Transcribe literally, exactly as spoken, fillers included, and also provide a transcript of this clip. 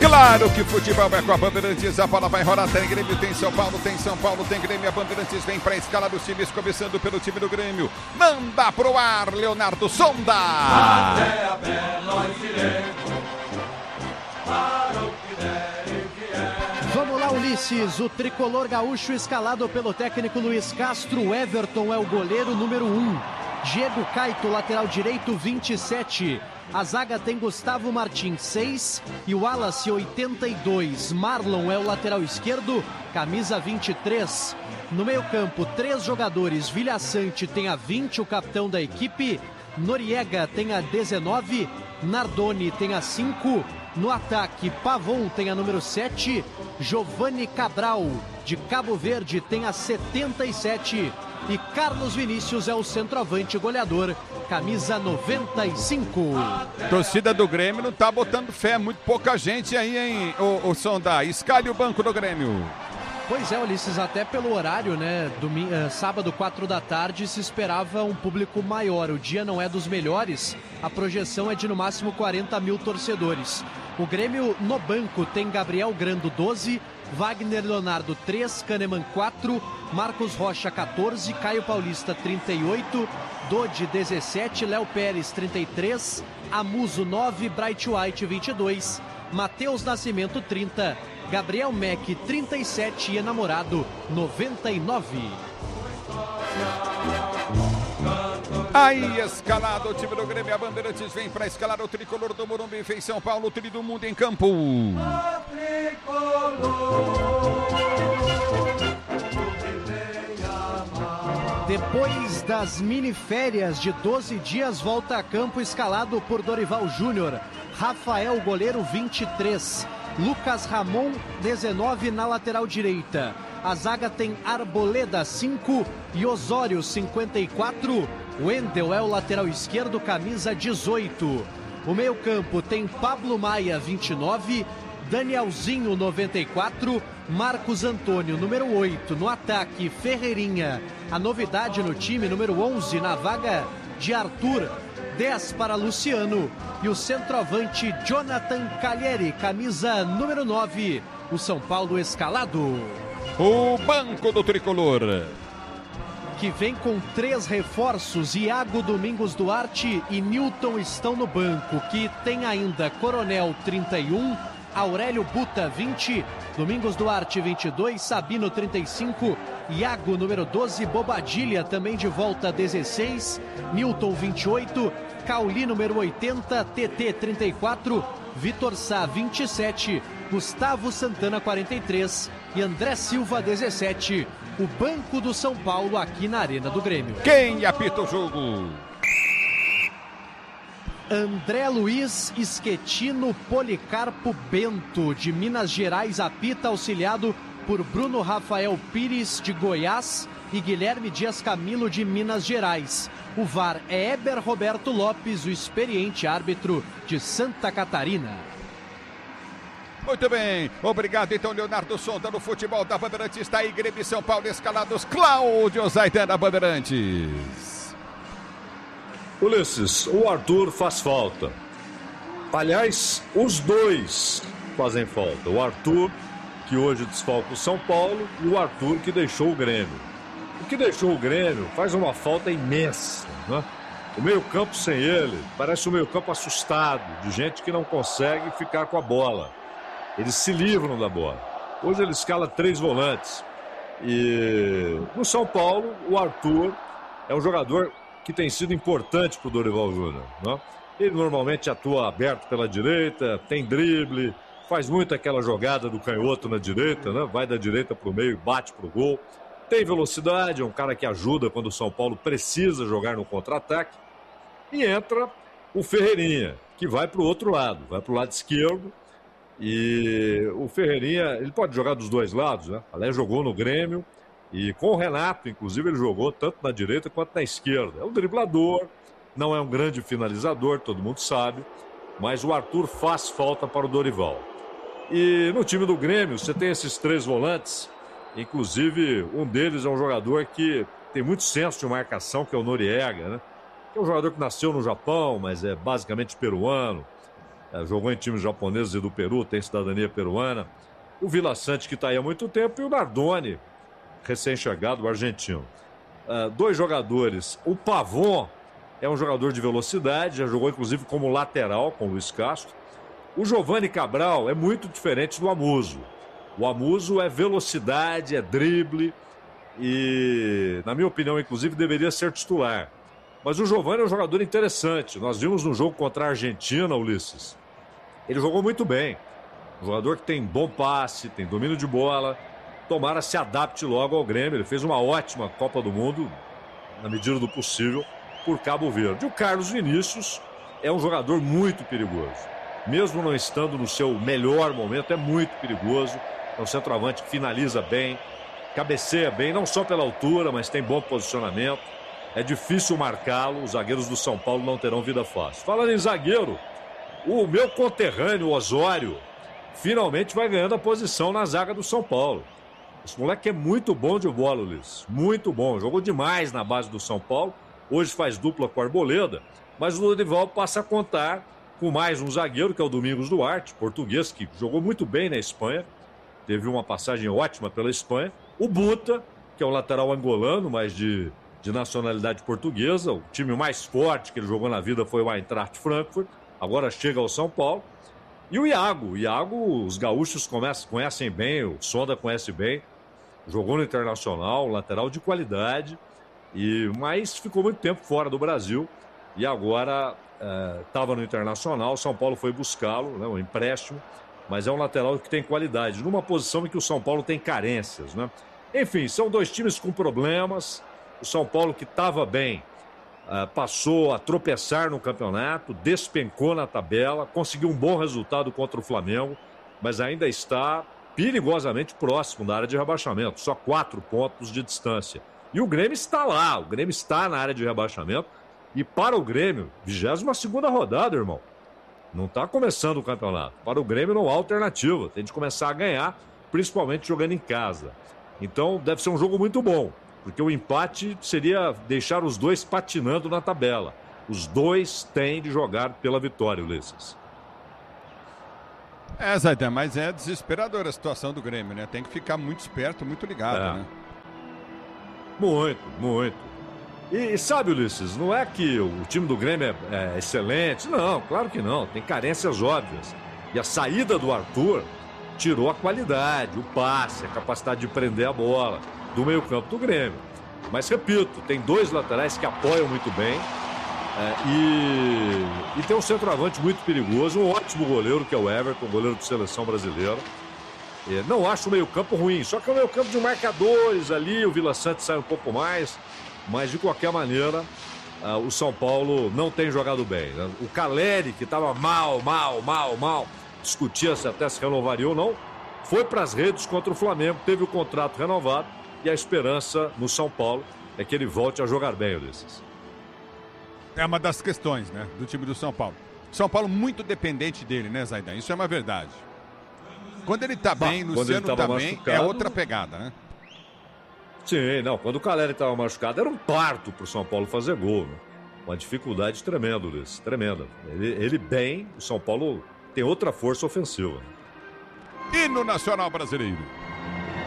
Claro que futebol é com a Bandeirantes, a bola vai rolar, tem Grêmio, tem São Paulo, tem São Paulo, tem Grêmio, a Bandeirantes vem para a escala dos times, começando pelo time do Grêmio, manda pro ar, Leonardo Sonda. Até a pé nós iremos, para o que der e que é. Vamos lá, Ulisses, o tricolor gaúcho escalado pelo técnico Luiz Castro, Everton é o goleiro número um, Diego Caito, lateral direito, vinte e sete. A zaga tem Gustavo Martins, seis, e o Wallace, oitenta e dois. Marlon é o lateral esquerdo, camisa vinte e três. No meio campo, três jogadores. Vilha Sante tem a vinte, o capitão da equipe. Noriega tem a dezenove. Nardoni tem a cinco. No ataque, Pavon tem a número sete. Giovanni Cabral, de Cabo Verde, tem a setenta e sete. E Carlos Vinícius é o centroavante goleador, camisa noventa e cinco. Torcida do Grêmio não tá botando fé, muito pouca gente aí, hein, o, o Sonda. Escalhe o banco do Grêmio. Pois é, Ulisses, até pelo horário, né, domingo, uh, sábado, quatro da tarde, se esperava um público maior. O dia não é dos melhores, a projeção é de no máximo quarenta mil torcedores. O Grêmio no banco tem Gabriel Grando, doze, Wagner Leonardo, três, Kahneman, quatro, Marcos Rocha, quatorze, Caio Paulista, trinta e oito, Dodi, dezessete, Léo Pérez, trinta e três, Amuso, nove, Bright White, vinte e dois, Matheus Nascimento, trinta, Gabriel Mack, trinta e sete e Enamorado, noventa e nove. Aí, escalado o time do Grêmio, a Bandeirantes vem para escalar o tricolor do Morumbi, fez São Paulo, o tri do mundo em campo. Depois das miniférias de doze dias, volta a campo escalado por Dorival Júnior. Rafael, goleiro, vinte e três. Lucas Ramon, dezenove, na lateral direita. A zaga tem Arboleda, cinco, e Osório, cinquenta e quatro. Wendel é o lateral esquerdo, camisa dezoito. O meio campo tem Pablo Maia, vinte e nove, Danielzinho, noventa e quatro, Marcos Antônio, número oito. No ataque, Ferreirinha. A novidade no time, número onze, na vaga de Arthur, dez para Luciano. E o centroavante Jonathan Calheri, camisa número nove. O São Paulo escalado. O banco do tricolor, que vem com três reforços. Iago Domingos Duarte e Newton estão no banco, que tem ainda Coronel, trinta e um, Aurélio Buta, vinte, Domingos Duarte, vinte e dois, Sabino, trinta e cinco, Iago, número doze, Bobadilha, também de volta, dezesseis, Newton, vinte e oito, Cauli, número oitenta, T T, trinta e quatro, Vitor Sá, vinte e sete, Gustavo Santana, quarenta e três e André Silva, dezessete. O banco do São Paulo aqui na Arena do Grêmio. Quem apita o jogo? André Luiz Schettino Policarpo Bento, de Minas Gerais, apita, auxiliado por Bruno Rafael Pires, de Goiás, e Guilherme Dias Camilo, de Minas Gerais. O V A R é Eber Roberto Lopes, o experiente árbitro de Santa Catarina. Muito bem, obrigado então, Leonardo Sonda, no futebol da Bandeirantes. Está aí Grêmio e São Paulo escalados. Cláudio Zaidan da Bandeirantes. Ulisses, o Arthur faz falta. Aliás, os dois fazem falta. O Arthur, que hoje desfalca o São Paulo, e o Arthur, que deixou o Grêmio. O que deixou o Grêmio faz uma falta imensa, né? O meio-campo sem ele parece um meio-campo assustado, de gente que não consegue ficar com a bola. Eles se livram da bola. Hoje ele escala três volantes. E no São Paulo, o Arthur é um jogador que tem sido importante para o Dorival Júnior, né? Ele normalmente atua aberto pela direita, tem drible, faz muito aquela jogada do canhoto na direita, né? Vai da direita para o meio e bate para o gol. Tem velocidade, é um cara que ajuda quando o São Paulo precisa jogar no contra-ataque. E entra o Ferreirinha, que vai para o outro lado, vai para o lado esquerdo. E o Ferreirinha, ele pode jogar dos dois lados, né? Aliás, jogou no Grêmio e com o Renato, inclusive, ele jogou tanto na direita quanto na esquerda. É um driblador, não é um grande finalizador, todo mundo sabe, mas o Arthur faz falta para o Dorival. E no time do Grêmio, você tem esses três volantes, inclusive um deles é um jogador que tem muito senso de marcação, que é o Noriega, né? Que é um jogador que nasceu no Japão, mas é basicamente peruano. é, jogou em times japoneses e do Peru, tem cidadania peruana. O Vila Sante, que está aí há muito tempo, e o Nardoni, recém-chegado, o argentino. Uh, dois jogadores. O Pavon é um jogador de velocidade, já jogou inclusive como lateral com o Luiz Castro. O Giovani Cabral é muito diferente do Amuso. O Amuso é velocidade, é drible e, na minha opinião, inclusive, deveria ser titular. Mas o Giovani é um jogador interessante. Nós vimos no jogo contra a Argentina, Ulisses. Ele jogou muito bem. Um jogador que tem bom passe, tem domínio de bola. Tomara se adapte logo ao Grêmio. Ele fez uma ótima Copa do Mundo, na medida do possível, por Cabo Verde. O Carlos Vinícius é um jogador muito perigoso. Mesmo não estando no seu melhor momento, é muito perigoso. É um centroavante que finaliza bem, cabeceia bem, não só pela altura, mas tem bom posicionamento. É difícil marcá-lo. Os zagueiros do São Paulo não terão vida fácil. Falando em zagueiro, o meu conterrâneo Osório finalmente vai ganhando a posição na zaga do São Paulo. Esse moleque é muito bom de bola, Ulisses. Muito bom. Jogou demais na base do São Paulo. Hoje faz dupla com a Arboleda. Mas o Dorival passa a contar com mais um zagueiro, que é o Domingos Duarte, português, que jogou muito bem na Espanha. Teve uma passagem ótima pela Espanha. O Buta, que é um lateral angolano, mas de, de nacionalidade portuguesa. O time mais forte que ele jogou na vida foi o Eintracht Frankfurt. Agora chega ao São Paulo. E o Iago. O Iago, os gaúchos conhecem, conhecem bem, o Sonda conhece bem. Jogou no Internacional, lateral de qualidade, e, mas ficou muito tempo fora do Brasil e agora estava é, no Internacional. São Paulo foi buscá-lo, né, um empréstimo, mas é um lateral que tem qualidade, numa posição em que o São Paulo tem carências, né? Enfim, são dois times com problemas. O São Paulo, que estava bem, é, passou a tropeçar no campeonato, despencou na tabela, conseguiu um bom resultado contra o Flamengo, mas ainda está perigosamente próximo da área de rebaixamento, só quatro pontos de distância. E o Grêmio está lá, o Grêmio está na área de rebaixamento, e para o Grêmio, vigésima segunda rodada, irmão, não está começando o campeonato. Para o Grêmio não há alternativa, tem de começar a ganhar, principalmente jogando em casa. Então deve ser um jogo muito bom, porque o empate seria deixar os dois patinando na tabela. Os dois têm de jogar pela vitória, Ulisses. É, Zaidan, mas é desesperadora a situação do Grêmio, né? Tem que ficar muito esperto, muito ligado, é. né? Muito, muito. E, e sabe, Ulisses, não é que o time do Grêmio é, é excelente. Não, claro que não. Tem carências óbvias. E a saída do Arthur tirou a qualidade, o passe, a capacidade de prender a bola do meio-campo do Grêmio. Mas, repito, tem dois laterais que apoiam muito bem. É, e, e tem um centroavante muito perigoso, um ótimo goleiro, que é o Everton, goleiro de seleção brasileira. É, não acho o meio-campo ruim, só que é o meio-campo de marcadores ali. O Vila Sante sai um pouco mais, mas de qualquer maneira, uh, o São Paulo não tem jogado bem, né? O Caleri, que estava mal, mal, mal, mal, discutia-se até se renovaria ou não, foi para as redes contra o Flamengo, teve o contrato renovado, e a esperança no São Paulo é que ele volte a jogar bem, Ulisses. É uma das questões, né, do time do São Paulo. São Paulo muito dependente dele, né, Zaidan? Isso é uma verdade. Quando ele tá bem, bah, Luciano tá bem, é outra pegada, né? Sim, não. Quando o Caleri estava machucado, era um parto pro São Paulo fazer gol, né? Uma dificuldade tremenda, Luiz. Tremenda. Ele, ele bem, o São Paulo tem outra força ofensiva. E no Nacional Brasileiro?